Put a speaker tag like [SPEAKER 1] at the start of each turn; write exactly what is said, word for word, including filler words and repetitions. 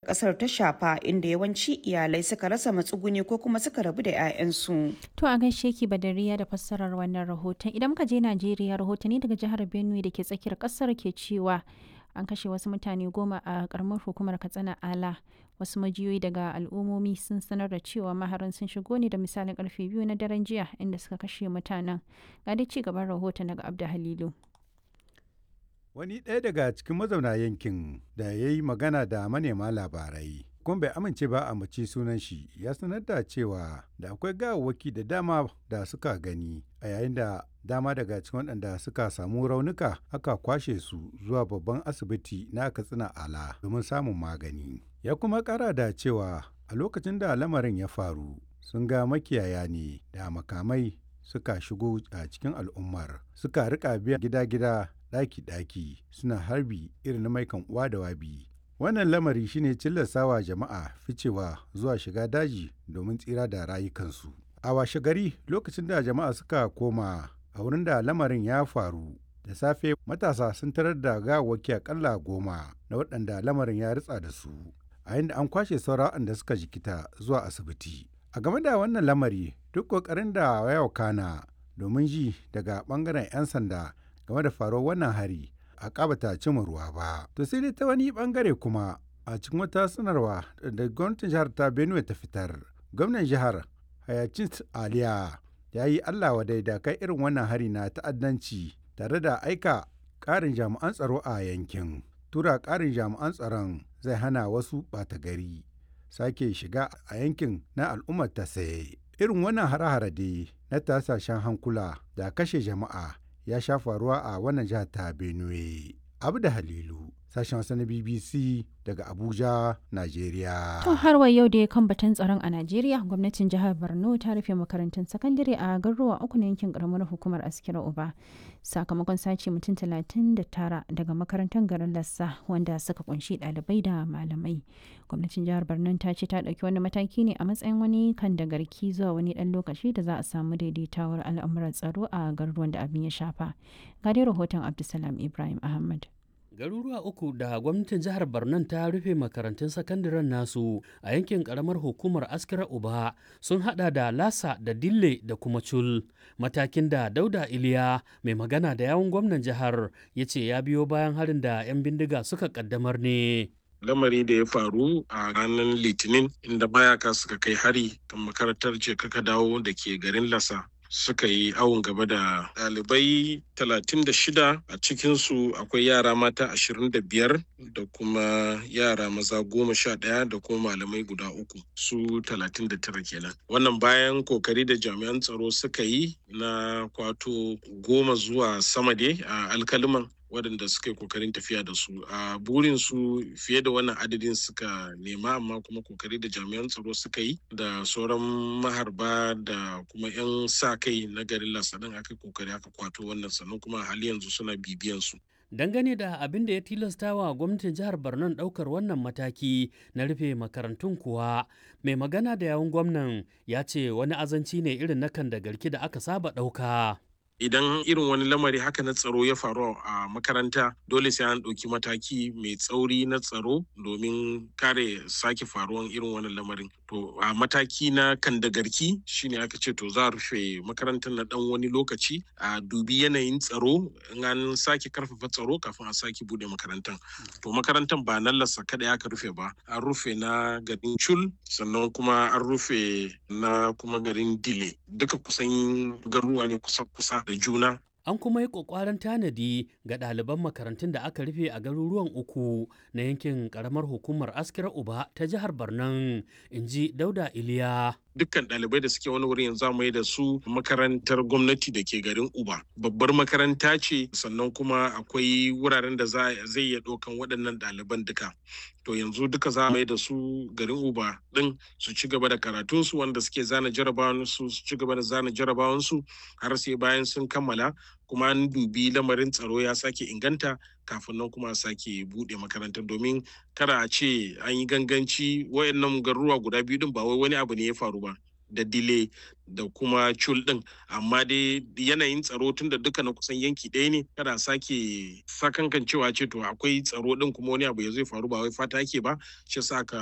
[SPEAKER 1] ƙasar ta shafa, inda yawanci iyalai suka rasa matsuguni ko kuma suka rabu da 'ya'yansu.
[SPEAKER 2] To a gaishe ki Badariya da fassarar wannan rahoton. Idan muka je Najeriya, rahotanni daga jihar Benue da ke tsakiyar ƙasar ke cewa an kashe wasu mutane goma a ƙaramar hukumar Katsina Ala. Wasu majiyoyi daga al'ummomi sun sanar da cewa maharan sun shigo ne da misalin karfe biyu na daren jiya, inda suka kashe mutanen. Ga dai ci gaban rahoton daga Abda Halilu.
[SPEAKER 3] Wani ɗaya daga cikin mazauna yankin da ya yi magana da manema labarai, kuma bai amince ba a mace sunan shi, ya sanar da cewa da akwai gawawwaki da dama da suka gani, a yayin da dama daga cikin waɗanda suka samu raunuka aka kwashe su zuwa babban asibiti na Katsina Ala domin samun magani. Ya kuma ƙara da cewa a lokacin da lamarin ya faru sun ga makiyaya ne da makamai suka shigo a cikin al'ummar, suka rika biya gida-gida, ɗaki-ɗaki, suna harbi irin na maikan uwa da wabi. Wannan lamari shine cillasawa jama'a ficewa zuwa shiga daji domin tsira da rayukansu. A washe gari, lokacin da jama'a suka koma a wurin da lamarin ya faru, da safe matasa sun tarar da gawawwaki akalla goma na waɗanda lamarin ya ritsa da su, a yadda an kwashe sauran waɗanda suka jikita zuwa asibiti. A game da wannan lamari, duk ƙoƙarin da ya wakana domin ji daga ɓangaren 'yan sanda game da faruwar wannan hari a ƙabata cimma ruwa ba. To sai dai ta wani ɓangare kuma, a cikin wata sanarwa da gwamnatin jihar ta Benue ta fitar, gwamnan jihar Hayacint Aliya ya yi Allah wadai da kai irin wannan hari na ta'addanci, tare da aika ƙarin jami'an tsaro a yankin. Tura ƙarin jami'an tsaron zai hana wasu ɓata gari sake shiga a yankin na al'ummar ta saye. Irin wannan hare-hare dai na tasashen hankula da kashe jama'a ya sha faruwa a wannan jihar ta Benue. Abda Halilu, sashen Hausa na B B C daga Abuja, Najeriya.
[SPEAKER 2] To har wa yau da ya kan batun tsaron a Najeriya, gwamnatin jihar Borno ta rufe makarantun sakandare a garuruwa uku na yankin karamar hukumar Askira Uba sakamakon sace mutum talatin da tara daga makarantar garin Lassa, wanda suka kunshi ɗalibai da malamai. Gwamnatin jihar Borno ta ce ta ɗauki wani mataki ne a matsayin wani kan da garki zuwa wani ɗan lokaci da za a samu daidaitawar al'amuran tsaro a garuruwan da abin ya shafa. Ga dai rahoton Abdulsalam Ibrahim Ahmad.
[SPEAKER 4] Garuruwa uku da gwamnatin jihar Barnan ta rufe makarantun sakandaren nasu a yankin karamar hukumar Askira Uba sun hada da Lasa da Dille da kuma Cul. Matakin da Dauda Iliya mai magana da yawun gwamnan jihar ya ce ya biyo bayan harin da 'yan bindiga suka kaddamar ne.
[SPEAKER 5] Lamari da ya faru a ranar Litinin inda mayaka suka kai hari kan makarantar ce kaka dawo da ke garin Lasa. Suka yi awon gaba da ɗalibai talatin da shida, a cikinsu akwai yara mata ashirin da biyar da kuma yara maza goma sha ɗaya da kuma malamai guda uku, su talatin da tara kenan. Wannan bayan kokari da jami'an tsaro suka yi na kwato goma zuwa sama dai a alkaliman waɗanda suka yi kokarin tafiya da su. A burin su fiye da wannan adadin suka nema, amma kuma kokari da jami'an tsaro suka yi da sauran maharba da kuma 'yan sa kai na garin Lasa din aka kokari aka kwato wannan, sannan kuma hali yanzu suna bibiyan su.
[SPEAKER 4] Dangane da abin da ya tilasta wa gwamnatin jihar Borno ɗaukar wannan mataki na rufe makarantun kuwa, mai magana da yawun gwamnan ya ce wani azanci ne irin na kan da garki da aka saba ɗauka.
[SPEAKER 5] Idan irin wani lamari haka na tsaro ya faru a makaranta, dole sai an ɗauki mataki mai tsauri na tsaro domin kare sake faruwan irin wani lamarin. To a mataki na kandagarki shine aka ce to za a rufe makarantar na ɗan wani lokaci a dubi yanayin tsaro, in an sake karfafa tsaro kafin a sake bude makarantar. To makarantar ba nan Lassa kaɗai aka rufe ba, an rufe na garin Cul, sannan kuma an rufe na kuma garin Dile. Duka kusan garuruwa ne kusa-kusa da juna.
[SPEAKER 4] An kuma yi ƙwaƙwaran tanadi ga ɗaliban makarantun da aka rufe a garuruwan uku na yankin ƙaramar hukumar Askira Uba ta jihar Barnan, in ji Dauda Iliya.
[SPEAKER 5] Dukkan ɗalibai da suke wani wurin yanzu mai da su makarantar gwamnati da ke garin Uba. Babbar makaranta ce, sannan kuma akwai wuraren da zai iya ɗaukan waɗannan ɗaliban duka. To yanzu duka za mai da su garin Uba ɗin su ci gaba da karatunsu, wanda suke zana jarabawansu su ci gaba da zana jarabawansu har sai bayan sun kammala, kuma an dubi lamarin tsaro ya sake inganta kafin nan kuma a sake buɗe makarantar, domin kada a ce an yi ganganci. Wayannan garuruwa guda biyu din ba wai wani abu ne ya faru ba, da Dile da kuma Cul din, amma dai yanayin tsaro tun da duka na kusan yanki ɗaya ne, kada a sake sakankan cewa ce to akwai tsaro din kuma wani abu ya zai faru, ba wai fata ake ba, shi sa ka